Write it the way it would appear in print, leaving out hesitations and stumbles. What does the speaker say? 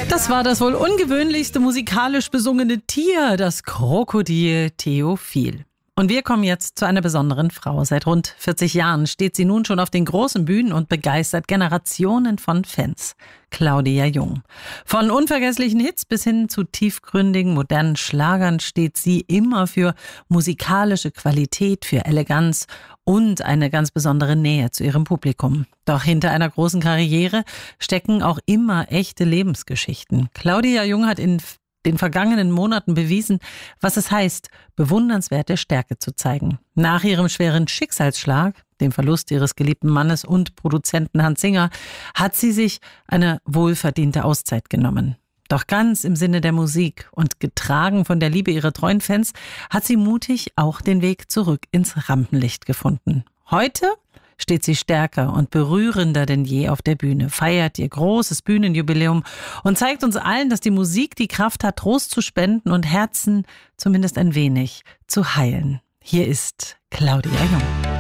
Das war das wohl ungewöhnlichste musikalisch besungene Tier, das Krokodil Theophil. Und wir kommen jetzt zu einer besonderen Frau. Seit rund 40 Jahren steht sie nun schon auf den großen Bühnen und begeistert Generationen von Fans. Claudia Jung. Von unvergesslichen Hits bis hin zu tiefgründigen, modernen Schlagern steht sie immer für musikalische Qualität, für Eleganz und eine ganz besondere Nähe zu ihrem Publikum. Doch hinter einer großen Karriere stecken auch immer echte Lebensgeschichten. Claudia Jung hat in den vergangenen Monaten bewiesen, was es heißt, bewundernswerte Stärke zu zeigen. Nach ihrem schweren Schicksalsschlag, dem Verlust ihres geliebten Mannes und Produzenten Hans Singer, hat sie sich eine wohlverdiente Auszeit genommen. Doch ganz im Sinne der Musik und getragen von der Liebe ihrer treuen Fans hat sie mutig auch den Weg zurück ins Rampenlicht gefunden. Heute steht sie stärker und berührender denn je auf der Bühne, feiert ihr großes Bühnenjubiläum und zeigt uns allen, dass die Musik die Kraft hat, Trost zu spenden und Herzen zumindest ein wenig zu heilen. Hier ist Claudia Jung.